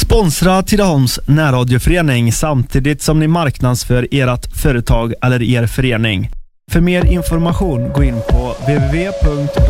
Sponsra Tidaholms närradioförening samtidigt som ni marknadsför ert företag eller er förening. För mer information gå in på www.